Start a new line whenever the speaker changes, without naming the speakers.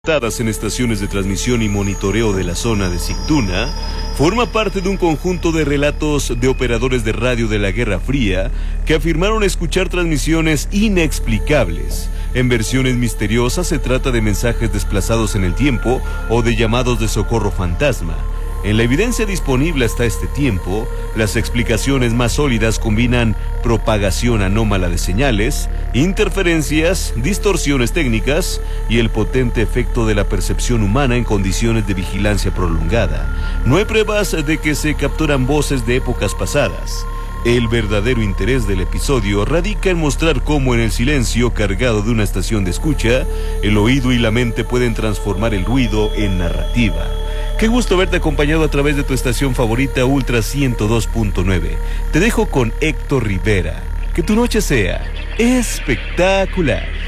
En estaciones de transmisión y monitoreo de la zona de Sigtuna, forma parte de un conjunto de relatos de operadores de radio de la Guerra Fría que afirmaron escuchar transmisiones inexplicables. En versiones misteriosas se trata de mensajes desplazados en el tiempo o de llamados de socorro fantasma. En la evidencia disponible hasta este tiempo, las explicaciones más sólidas combinan propagación anómala de señales, interferencias, distorsiones técnicas y el potente efecto de la percepción humana en condiciones de vigilancia prolongada. No hay pruebas de que se capturan voces de épocas pasadas. El verdadero interés del episodio radica en mostrar cómo en el silencio cargado de una estación de escucha, el oído y la mente pueden transformar el ruido en narrativa. Qué gusto verte acompañado a través de tu estación favorita Ultra 102.9. Te dejo con Héctor Rivera. Que tu noche sea espectacular.